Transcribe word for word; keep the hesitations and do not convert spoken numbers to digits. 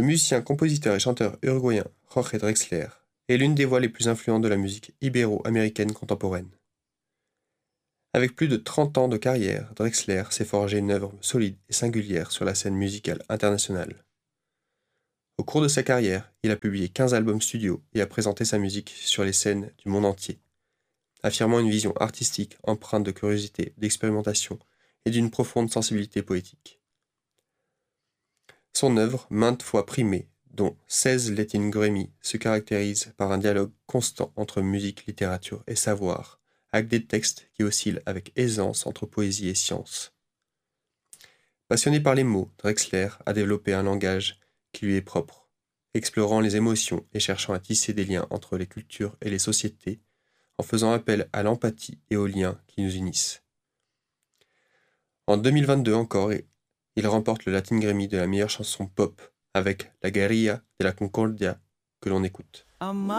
musicien, compositeur et chanteur uruguayen Jorge Drexler est l'une des voix les plus influentes de la musique ibéro-américaine contemporaine. Avec plus de trente ans de carrière, Drexler s'est forgé une œuvre solide et singulière sur la scène musicale internationale. Au cours de sa carrière, il a publié quinze albums studio et a présenté sa musique sur les scènes du monde entier, affirmant une vision artistique empreinte de curiosité, d'expérimentation et d'une profonde sensibilité poétique. Son œuvre, maintes fois primée, dont seize Latin Grammy, se caractérise par un dialogue constant entre musique, littérature et savoir, avec des textes qui oscillent avec aisance entre poésie et science. Passionné par les mots, Drexler a développé un langage qui lui est propre, explorant les émotions et cherchant à tisser des liens entre les cultures et les sociétés, en faisant appel à l'empathie et aux liens qui nous unissent. En deux mille vingt-deux encore, il remporte le Latin Grammy de la meilleure chanson pop avec La Guerrilla de la Concordia que l'on écoute.